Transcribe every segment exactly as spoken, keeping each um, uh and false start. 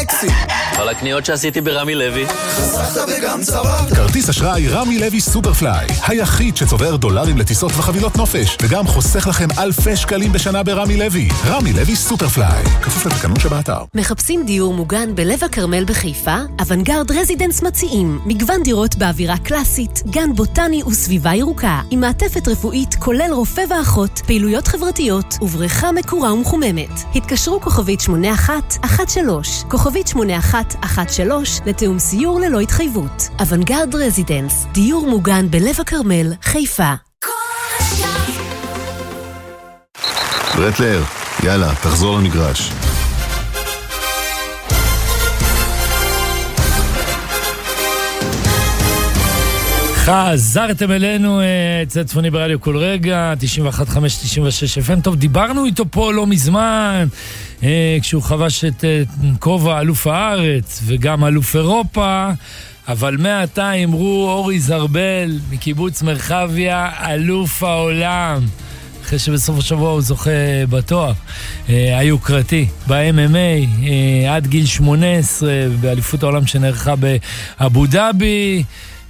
איקסי. כל הקניות שעשיתי ברמי לוי. חסכת וגם צברת. כרטיס אשראי רמי לוי סופרפליי, היחיד שצובר דולרים לטיסות וחבילות נופש, וגם חוסך לכם אלפי שקלים בשנה ברמי לוי. רמי לוי סופרפליי, כפוף לתקנון שבאתר. מחפשים דיור מוגן בלב הכרמל בחיפה? אוונגרד רזידנס מציעים מגוון דירות באווירה קלאסית, גן בוטני וסביבה ירוקה, עם מעטפת רפואית כולל רופא ואחות, פעילויות חברתיות ובריכה מקורה ומחוממת. התקשרו כוכבית שמונה אחת אחת שלוש, כוכבית שמונה אחת אחת שלוש לתאום סיור ללא התחייבות. אוונגרד רזידנס, דיור מוגן בלב הכרמל, חיפה. ברטלר, יאללה, תחזור למגרש. חזרתם אלינו אצל צפוני ברדיו כל רגע, תשעים ואחת חמש תשעים ושש אף אם. טוב, דיברנו איתו פה לא מזמן, כשהוא חבש את כובע אלוף הארץ וגם אלוף אירופה, אבל מעתה אמרו אורי זרבל מקיבוץ מרחביה, אלוף העולם, אחרי שבסוף השבוע הוא זוכה בתואר היוקרתי ב-אם אם איי עד גיל שמונה עשרה באליפות העולם שנערכה באבו דאבי.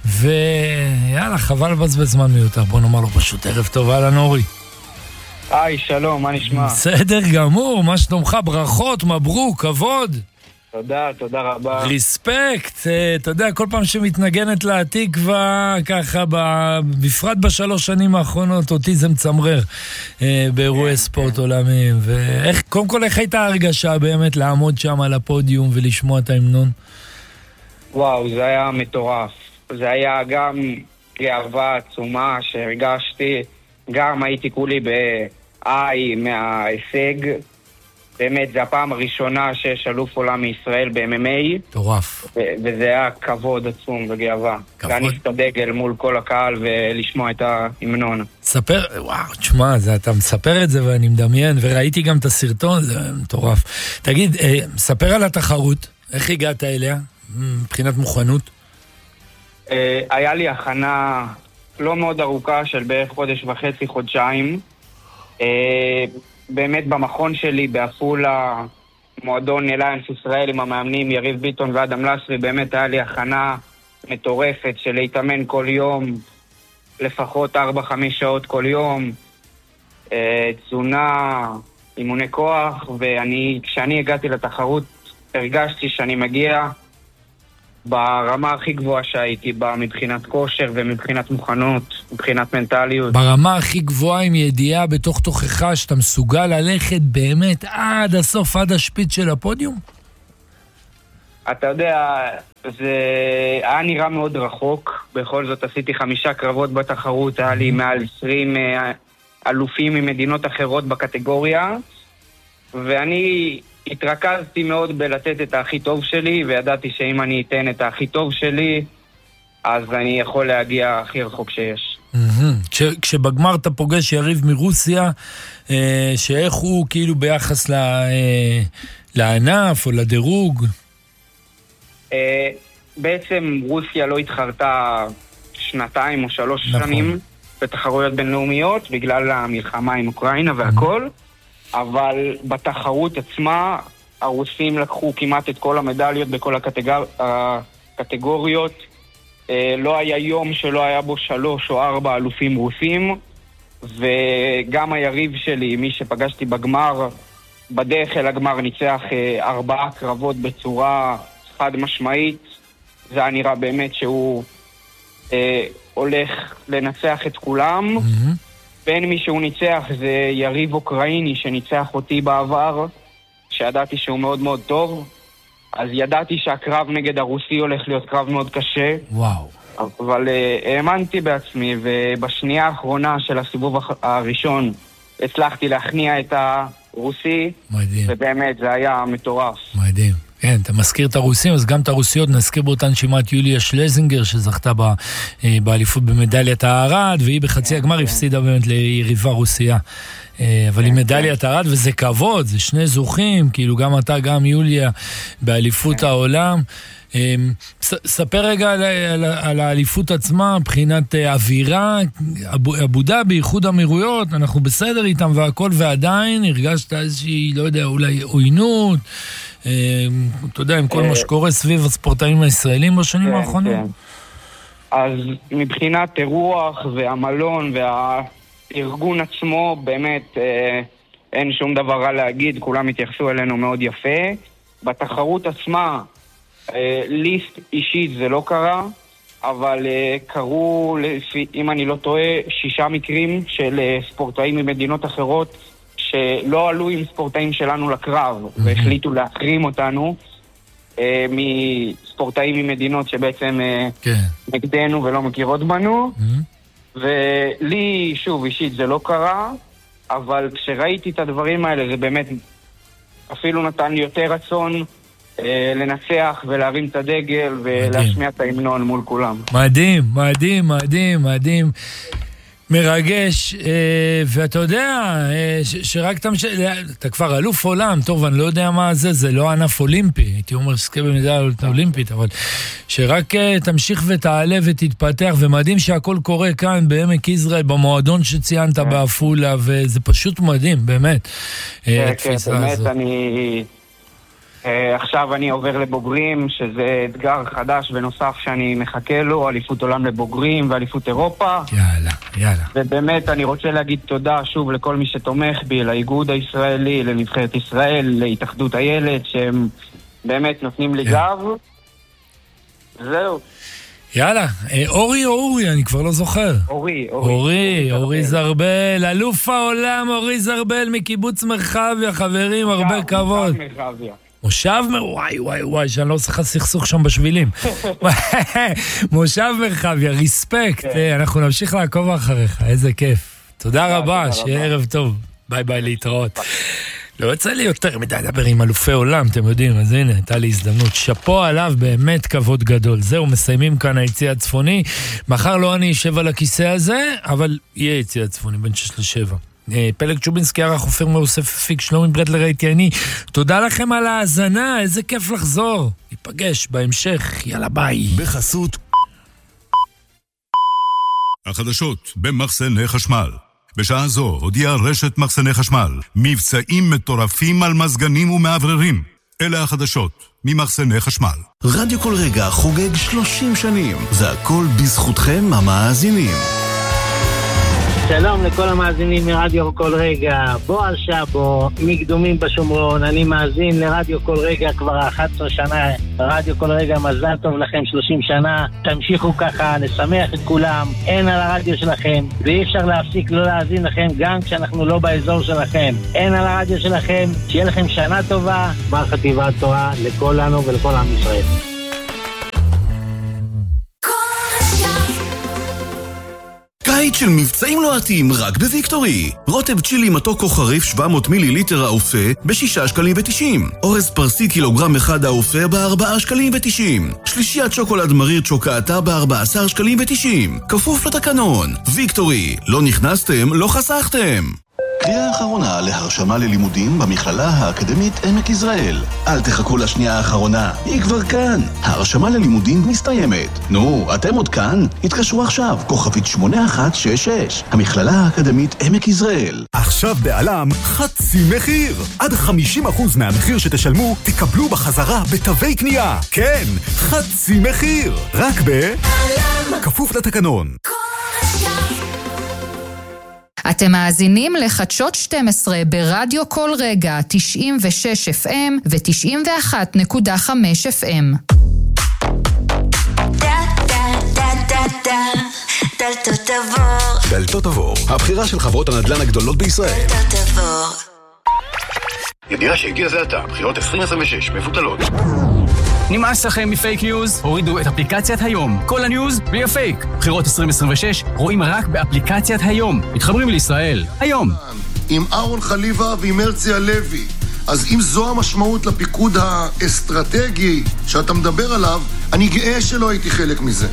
ויאללה, חבל לבזבז זמן מיותר, בוא נאמר לו פשוט ערב טוב. אהלן אורי. היי, שלום, מה נשמע? בסדר גמור, מה שלומך? ברכות, מברוק, כבוד. תודה, תודה רבה. ריספקט, אתה יודע, כל פעם שמתנגנת לתקווה, ככה, בפרט בשלוש שנים האחרונות, אותי זה מצמרר באירועי ספורט עולמיים. ואיך, קודם כל, איך הייתה הרגשה באמת לעמוד שם על הפודיום ולשמוע את ההמנון? וואו, זה היה מטורף. זה היה גם גאווה עצומה שהרגשתי, גם הייתי כולי באי מההישג. באמת, זה הפעם הראשונה שיש אלוף עולם מישראל ב-אם אם איי. מטורף. ו- וזה היה כבוד עצום וגאווה. כבוד. להניף את הדגל מול כל הקהל ולשמוע את ההמנון. ספר, וואו, תשמע, זה, אתה מספר את זה ואני מדמיין, וראיתי גם את הסרטון, זה מטורף. תגיד, אה, ספר על התחרות, איך הגעת אליה, מבחינת מוכנות? אה, היה לי הכנה לא מאוד ארוכה של בערך חודש וחצי, חודשיים. אה, באמת במכון שלי, בעפולה, מועדון אליינס ישראל עם המאמנים יריב ביטון ואדם לסרי, באמת היה לי הכנה מטורפת של להתאמן כל יום, לפחות ארבע חמש שעות כל יום, אה, תזונה, אימוני כוח, ואני, כשאני הגעתי לתחרות, הרגשתי שאני מגיע ברמה הכי גבוהה שהייתי בה, מבחינת כושר ומבחינת מוכנות, מבחינת מנטליות. ברמה הכי גבוהה עם ידיעה בתוך תוכך שאתה מסוגל ללכת באמת עד הסוף, עד השפיץ של הפודיום? אתה יודע, זה היה נראה מאוד רחוק. בכל זאת עשיתי חמישה קרבות בתחרות, היה לי מעל עשרים אלופים ממדינות אחרות בקטגוריה, ואני התרכזתי מאוד בלתת את הכי טוב שלי, וידעתי שאם אני אתן את הכי טוב שלי, אז אני יכול להגיע הכי רחוק שיש. כשבגמר אתה פוגש יריב מרוסיה, שאיך הוא כאילו ביחס לענף או לדירוג? בעצם רוסיה לא התחרתה שנתיים או שלוש שנים בתחרויות בינלאומיות, בגלל המלחמה עם אוקראינה והכל. אבל בתחרות עצמה, הרוסים לקחו כמעט את כל המדליות בכל הקטגור... הקטגוריות. לא היה יום שלא היה בו שלוש או ארבע אלופים רוסים, וגם היריב שלי, מי שפגשתי בגמר, בדרך אל הגמר ניצח ארבעה קרבות בצורה חד משמעית. זה היה נראה באמת שהוא אה, הולך לנצח את כולם. Mm-hmm. בין מי שהוא ניצח זה יריב אוקראיני שניצח אותי בעבר, שידעתי שהוא מאוד מאוד טוב, אז ידעתי שהקרב נגד הרוסי הולך להיות קרב מאוד קשה. וואו. אבל uh, האמנתי בעצמי, ובשנייה האחרונה של הסיבוב הראשון הצלחתי להכניע את הרוסי. מדהים. ובאמת זה היה מטורף. מדהים. כן, אתה מזכיר את הרוסים, אז גם את הרוסיות נזכיר באותה נשימת יוליה שלזינגר, שזכתה ב, באליפות במדליית הארד, והיא בחצי הגמר הפסידה באמת ליריבה רוסיה. אבל היא מדליית הארד, וזה כבוד, זה שני זוכים, כאילו גם אתה, גם יוליה, באליפות העולם. ספר רגע על, על, על האליפות עצמה, מבחינת אווירה, אבו דאבי, איחוד האמירויות, אנחנו בסדר איתם והכל, ועדיין הרגשת איזושהי, לא יודע, אולי עוינות, אתה יודע, עם כל מה שקורה סביב הספורטאים הישראלים בשנים האחרונות? אז מבחינת אירוח והמלון והארגון עצמו, באמת אין שום דבר רע להגיד, כולם התייחסו אלינו מאוד יפה. בתחרות עצמה, ליסט אישית זה לא קרה, אבל קרו, אם אני לא טועה, שישה מקרים של ספורטאים ממדינות אחרות שלא עלו עם ספורטאים שלנו לקרב, והחליטו להחרים אותנו מספורטאים ממדינות שבעצם נגדנו ולא מכירות בנו. ולי, שוב, אישית זה לא קרה, אבל כשראיתי את הדברים האלה זה באמת אפילו נתן לי יותר רצון לנצח ולהרים את הדגל ולהשמיע את ההמנון מול כולם. מדהים, מדהים, מדהים, מדהים. מרגש, ואתה יודע שרק אתה כבר אלוף עולם, טוב, אני לא יודע מה זה, זה לא ענף אולימפי, הייתי אומר שזכה במדליה אולימפית, אבל שרק תמשיך ותעלה ותתפתח, ומדהים שהכל קורה כאן בעמק יזרעאל, במועדון שציינת בעפולה, וזה פשוט מדהים, באמת. כן, כן, באמת אני... עכשיו אני עובר לבוגרים, שזה אתגר חדש ונוסף שאני מחכה לו, אליפות עולם לבוגרים ואליפות אירופה. יאללה, יאללה. ובאמת אני רוצה להגיד תודה שוב לכל מי שתומך בי, לאיגוד הישראלי, לנבחרת ישראל, להתאחדות הילד, שהם באמת נותנים לי גב. זהו. יאללה, אורי או אורי, אני כבר לא זוכר. אורי, אורי. אורי, אורי זרבל, אלוף העולם, אורי זרבל מקיבוץ מרחביה, חברים, הרבה כבוד. מרחביה. מושב מר... וואי, וואי, וואי, שאני לא עושה לך סכסוך שם בשבילים. מושב מרחביה, ריספקט. אנחנו נמשיך לעקוב אחריך, איזה כיף. תודה רבה, שיהיה ערב טוב. ביי ביי, להתראות. לא יצא לי יותר מדי לדבר עם אלופי עולם, אתם יודעים, אז הנה, הייתה לי הזדמנות. שפו עליו, באמת כבוד גדול. זהו, מסיימים כאן היציע הצפוני. מחר לא אני אשב על הכיסא הזה, אבל יהיה יציע הצפוני, בין שש לשבע. פלג צ'ובינסקי, ערך אופיר מאוסף אפיק, שלומי ברדלר הייתי אני. תודה לכם על ההאזנה, איזה כיף לחזור. ניפגש בהמשך, יאללה ביי. בחסות החדשות במחסני חשמל. בשעה זו הודיעה רשת מחסני חשמל מבצעים מטורפים על מזגנים ומעבררים. אלה החדשות ממחסני חשמל. רדיו כל רגע חוגג שלושים שנים, זה הכל בזכותכם המאזינים. שלום לכל המאזינים מרדיו כל רגע, בועז שבו, מקדומים בשומרון, אני מאזין לרדיו כל רגע כבר אחת עשרה שנה, רדיו כל רגע, מזל טוב לכם שלושים שנה, תמשיכו ככה, נשמח את כולם, אין על הרדיו שלכם, ואי אפשר להפסיק לא להאזין לכם גם כשאנחנו לא באזור שלכם, אין על הרדיו שלכם, שיהיה לכם שנה טובה, בחטיבת תורה לכולנו ולכל עם ישראל. קיץ של מבצעים לוהטים רק בוויקטורי. רוטב צ'ילי מתוק או חריף שבע מאות מיליליטר האופה בשישה שקלים ותשעים. אורז פרסי קילוגרם אחד האופה בארבעה שקלים ותשעים. שלישיית שוקולד מריר צ'וקאטה בארבע עשרה שקלים ותשעים. כפוף לתקנון. ויקטורי, לא נכנסתם, לא חסכתם. קריאה האחרונה להרשמה ללימודים במכללה האקדמית עמק יזרעאל. אל תחכו לשנייה האחרונה, היא כבר כאן. ההרשמה ללימודים מסתיימת. נו, אתם עוד כאן? התקשרו עכשיו, כוכבית שמונה אחת שש שש. המכללה האקדמית עמק יזרעאל. עכשיו בעלם חצי מחיר. עד חמישים אחוז מהמחיר שתשלמו תקבלו בחזרה בתווי קנייה. כן, חצי מחיר. רק בעלם. כפוף לתקנון. אתם מאזינים לחדשות שתים עשרה ברדיו כל רגע תשעים ושש אף אם ו-תשעים ואחת נקודה חמש אף אם. דלתות עבור. דלתות עבור, הבחירה של חברות הנדל"ן הגדולות בישראל. דלתות עבור. ידיעה שהגיע זה עתה, בחירות עשרים עשרים ושש מבוטלות. נמאס לכם מפייק ניוז? הורידו את אפליקציית היום. כל הניוז בלי הפייק. בחירות עשרים עשרים ושש רואים רק באפליקציית היום. מתחברים לישראל. היום. עם אהרון חליבה ועם הרצי הלוי. אז אם זו המשמעות לפיקוד האסטרטגי שאתה מדבר עליו, אני גאה שלא הייתי חלק מזה.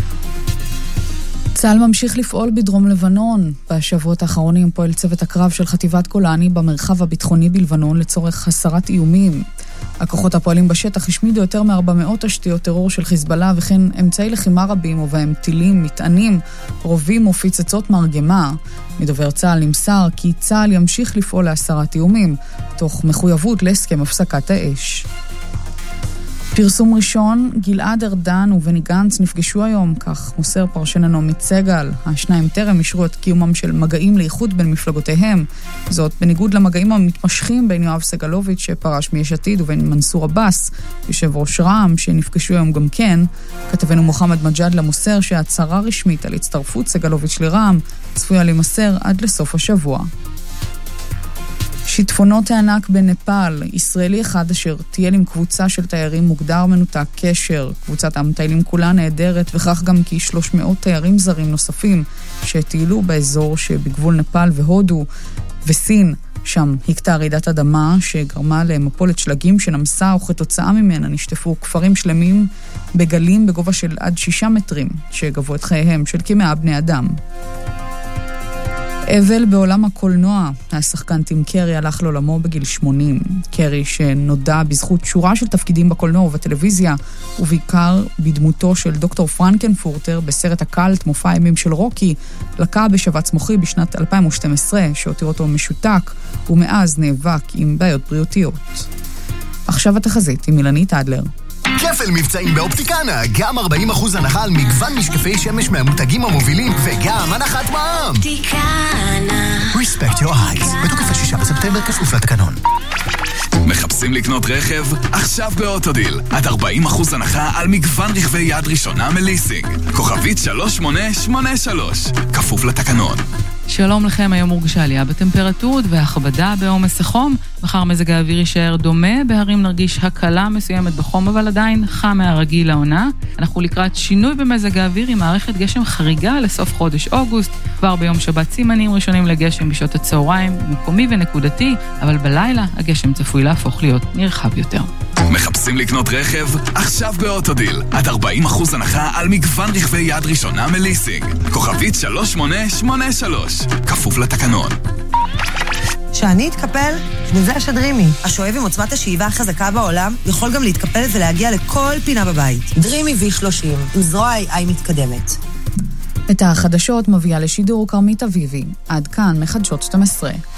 צה"ל ממשיך לפעול בדרום לבנון. בשבועות האחרונים פועל צוות הקרב של חטיבת גולני במרחב הביטחוני בלבנון לצורך הסרת איומים. הכוחות הפועלים בשטח השמידו יותר מ-ארבע מאות תשתיות טרור של חיזבאללה וכן אמצעי לחימה רבים ובהם טילים, מטענים, רובים ופיצצות מרגמה. מדובר צה"ל נמסר כי צה"ל ימשיך לפעול להסרת איומים תוך מחויבות להסכם הפסקת האש. פרסום ראשון, גלעד ארדן ובני גנץ נפגשו היום, כך מוסר פרשננו עמית סגל. השניים טרם אישרו את קיומם של מגעים לאיחוד בין מפלגותיהם. זאת בניגוד למגעים המתמשכים בין יואב סגלוביץ' שפרש מיש עתיד ובין מנסור עבאס, יושב ראש רע"מ, שנפגשו היום גם כן. כתבנו מוחמד מג'אדלה מוסר שההצהרה רשמית על הצטרפות סגלוביץ' לרע"מ צפויה להימסר עד לסוף השבוע. שיטפונות הענק בנפאל, ישראלי אחד אשר טייל עם קבוצה של תיירים מוגדר מנותק קשר. קבוצת המטיילים כולה נהדרת, וכך גם כ-שלוש מאות תיירים זרים נוספים שטיילו באזור שבגבול נפאל והודו וסין. שם הכתה רעידת אדמה שגרמה למפולת שלגים שנמסה, וכתוצאה ממנה נשטפו כפרים שלמים בגלים בגובה של עד שישה מטרים שגבו את חייהם של כמאה בני אדם. אבל בעולם הקולנוע, השחקן טים קרי הלך לעולמו בגיל שמונים. קרי שנודע בזכות שורה של תפקידים בקולנוע ובטלוויזיה, ובעיקר בדמותו של דוקטור פרנקנפורטר בסרט הקאלט מופע הימים של רוקי, לקה בשבץ מוחי בשנת אלפיים ושתים עשרה, שהותיר אותו משותק, ומאז נאבק עם בעיות בריאותיות. עכשיו התחזית עם אילנית אדלר. כפל מבצעים באופטיקנה, גם ארבעים אחוז הנחה על מגוון משקפי שמש מהמותגים המובילים, וגם הנחת מע"מ. אופטיקנה. Respect your eyes. בתוקף השישה בספטמבר כפוף לתקנון. מחפשים לקנות רכב? עכשיו באוטודיל. עד ארבעים אחוז הנחה על מגוון רכבי יד ראשונה מליסינג. כוכבית שלוש שמונה שמונה שלוש. כפוף לתקנון. שלום לכם, היום הורגשה עלייה בטמפרטורות והכבדה בעומס החום. מחר מזג האוויר יישאר דומה, בהרים נרגיש הקלה מסוימת בחום, אבל עדיין חם מהרגיל לעונה. אנחנו לקראת שינוי במזג האוויר עם מערכת גשם חריגה לסוף חודש אוגוסט. כבר ביום שבת סימנים ראשונים לגשם בשעות הצהריים, מקומי ונקודתי, אבל בלילה הגשם צפוי להפוך להיות נרחב יותר. מחפשים לקנות רכב? עכשיו באוטודיל. עד ארבעים אחוז הנחה על מגוון רכבי יד ראשונה מליסינג. כוכבית שלוש שמונה שמונה שלוש. כפוף לתקנון. שאני אתקפל, וזה השדרימי. השואב עם עוצמת השאיבה החזקה בעולם יכול גם להתקפל ולהגיע לכל פינה בבית. דרימי וי שלושים, עם זרוע איי איי מתקדמת. את החדשות מביאה לשידור קרמית אביבי. עד כאן מחדשות שתים עשרה.